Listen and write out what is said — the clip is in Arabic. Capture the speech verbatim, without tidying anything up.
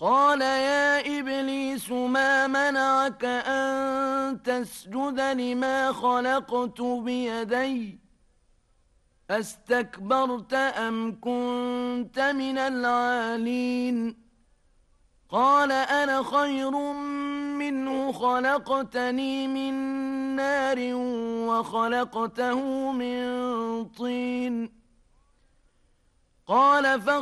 قال يا إبليس ما منعك أن تسجد لما خلقت بيدي أستكبرت أم كنت من العالين قال أنا خير منه خلقتني من نار وخلقته من طين قال